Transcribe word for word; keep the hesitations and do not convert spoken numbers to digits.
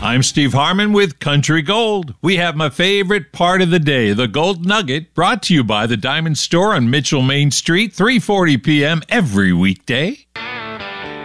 I'm Steve Harmon with Country Gold. We have my favorite part of the day, the Gold Nugget, brought to you by the Diamond Store on Mitchell Main Street, three forty p.m. every weekday.